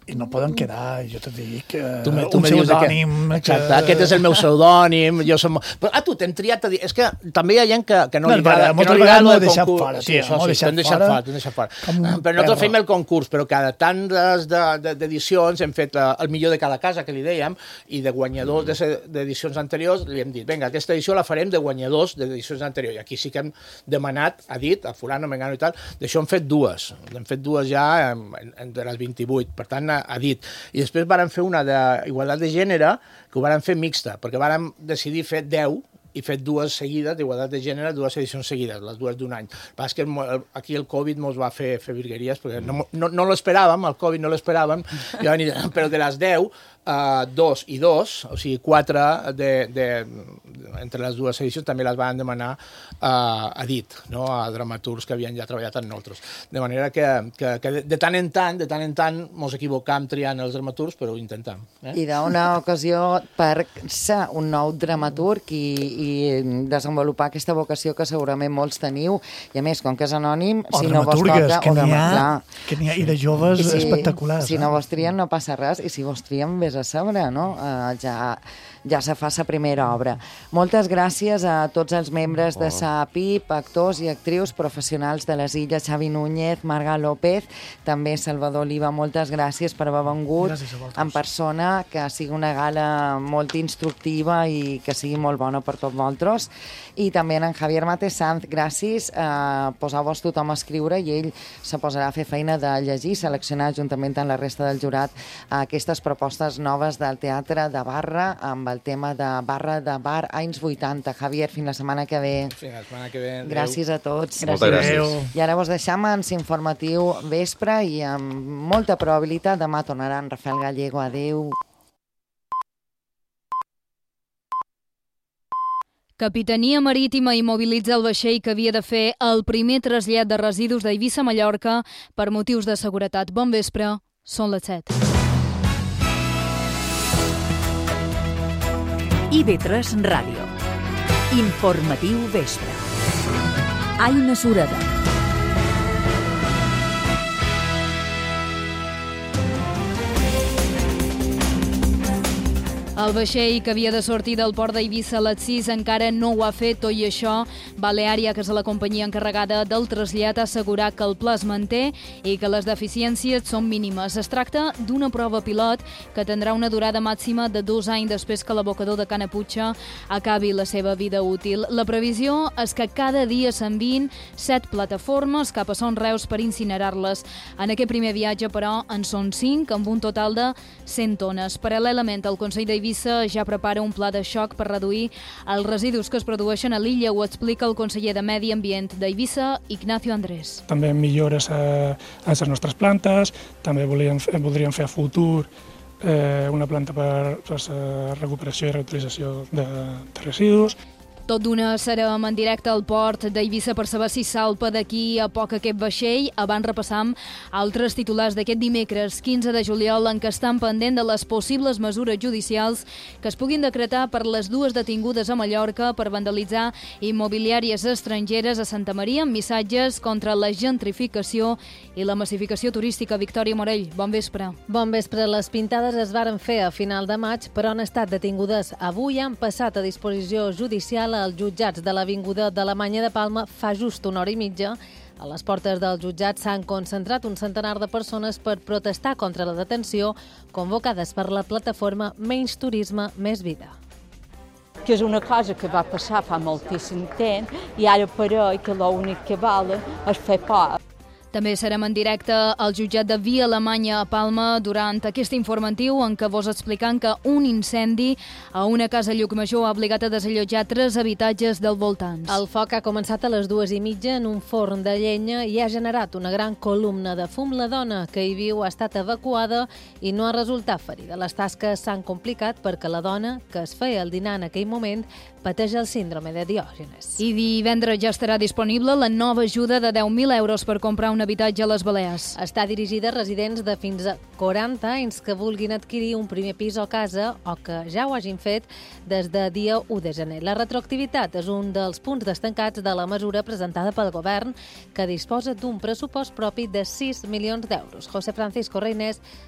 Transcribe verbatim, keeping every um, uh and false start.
i no poden quedar, jo te dic, uh, tu me, tu un me pseudònim. Que... Exacte, que... aquest és el meu pseudònim, jo som... Però a tu t'hem triat a dir... És que també hi ha gent que, que no, no li agrada... Moltes no vegades m'ho he deixat fora, sí, això sí, t'hem deixat fora, t'hem deixat fora. Però nosaltres fem el concurs, però cada tantes d'edicions hem fet el millor de cada casa, que li dèiem, i de guanyadors d'edicions anteriors li hem dit, vinga, aquesta edició la farem de guanyadors d'edicions anteriors. I aquí sí que hem demanat, ha dit, a fulano, mengano i tal, d'això hem fet dues. Hem fet dues ja de les vint-i-vuit, per tant, ha dit. I després vàrem fer una d'igualtat de gènere, que ho vàrem fer mixta, perquè vàrem decidir fer deu i fet dues seguides d'igualtat de gènere, dues edicions seguides, les dues d'un any. El que és que aquí el Covid ens va fer, fer virgueries, perquè no, no, no l'esperàvem, el Covid no l'esperàvem, però de les deu, uh, dos i dos, o sigui, quatre de, de, entre les dues edicions també les van demanar uh, a dit, no? A dramaturgs que havien ja treballat amb nosaltres. De manera que, que, que de tant en tant, de tant en tant, ens equivocam triant els dramaturgs, però ho intentem. Eh? I d'una ocasió per ser un nou dramaturg i, i desenvolupar aquesta vocació que segurament molts teniu, i a més, com que és anònim, o si no vos toca... que n'hi ha, que n'hi ha, i de joves si, espectaculars. Si eh? no vos trien no passa res, i si vos trien vés a saber, no? Uh, ja, ja se fa la primera obra. Moltes gràcies a tots els membres de sa P I P, actors i actrius professionals de les Illes, Xavi Núñez, Marga López, també Salvador Oliva, moltes gràcies per haver vengut en persona, que sigui una gala molt instructiva i que sigui molt bona per tots vosaltres. I també en Javier Matesanz, gràcies, eh, poseu-vos tothom a escriure i ell se posarà a fer feina de llegir, seleccionar juntament amb la resta del jurat aquestes propostes noves del teatre de Barra amb el tema de Barra de Bar anys vuitanta. Javier, fins la setmana que ve. Fins la setmana que ve. Gràcies a tots. Moltes gràcies. I ara vos deixam en l'informatiu vespre i amb molta probabilitat demà tornarà en Rafael Gallego. Adéu. Capitania Marítima immobilitza el vaixell que havia de fer el primer trasllat de residus d'Eivissa a Mallorca per motius de seguretat. Bon vespre, són les set. I ve tres Ràdio. Informatiu vespre. Aina Sureda. El vaixell que havia de sortir del port d'Eivissa a les sis encara no ho ha fet, tot i això, Baleària, que és la companyia encarregada del trasllat, ha assegurat que el pla es manté i que les deficiències són mínimes. Es tracta d'una prova pilot que tindrà una durada màxima de dos anys després que l'abocador de Canaputxa acabi la seva vida útil. La previsió és que cada dia s'enviïn set plataformes cap a Son Reus per incinerar-les. En aquest primer viatge, però, en són cinc, amb un total de cent tones. Paral·lelament, el Consell d'Eivissa ja prepara un pla de xoc per reduir els residus que es produeixen a l'illa, ho explica el conseller de Medi Ambient d'Eivissa, Ignacio Andrés. També millores a, a les nostres plantes, també volíem, voldríem fer a futur eh, una planta per, per la recuperació i reutilització de, de residus. Tot d'una serem en directe al port d'Eivissa per saber si salpa d'aquí a poc aquest vaixell. Abans repassam altres titulars d'aquest dimecres, quinze de juliol, en què estan pendent de les possibles mesures judicials que es puguin decretar per les dues detingudes a Mallorca per vandalitzar immobiliàries estrangeres a Santa Maria amb missatges contra la gentrificació i la massificació turística. Victòria Morell, bon vespre. Bon vespre. Les pintades es varen fer a final de maig, però han estat detingudes avui i han passat a disposició judicial als jutjats de l'Avinguda d'Alemanya de Palma fa just una hora i mitja. A les portes del jutjat s'han concentrat un centenar de persones per protestar contra la detenció, convocades per la plataforma Menys Turisme, Més Vida. Que és una cosa que va passar fa moltíssim temps i ara pareix que l'únic que val és fer por. També serem en directe al jutjat de Via Alemanya a Palma durant aquest informatiu en què vos explicant que un incendi a una casa a Llucmajor ha obligat a desallotjar tres habitatges del voltants. El foc ha començat a les dues i mitja en un forn de llenya i ha generat una gran columna de fum. La dona que hi viu ha estat evacuada i no ha resultat ferida. Les tasques s'han complicat perquè la dona, que es feia el dinar en aquell moment, pateix el síndrome de Diògenes. I divendres ja estarà disponible la nova ajuda de deu mil euros per comprar un habitatge a les Balears. Està dirigida a residents de fins a quaranta anys que vulguin adquirir un primer pis o casa o que ja ho hagin fet des de dia u de gener. La retroactivitat és un dels punts destacats de la mesura presentada pel govern, que disposa d'un pressupost propi de sis milions d'euros. José Francisco Reynés